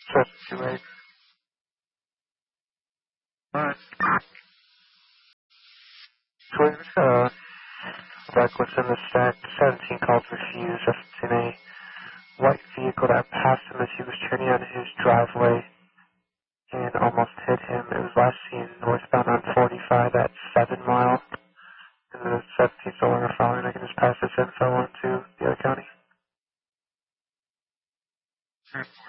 728. Alright. So back within the stack, 17 calls refused, just in a white vehicle that passed him as he was turning out his driveway and almost hit him. It was last seen northbound on 45 at 7 Mile. And the 17th no longer following. I can just pass this info on to the other county.